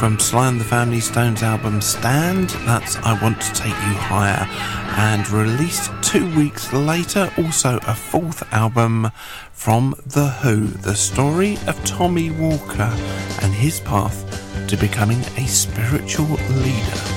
from Sly and the Family Stone's album Stand. That's I Want to Take You Higher. And released 2 weeks later, also a fourth album from The Who, the story of Tommy Walker and his path to becoming a spiritual leader.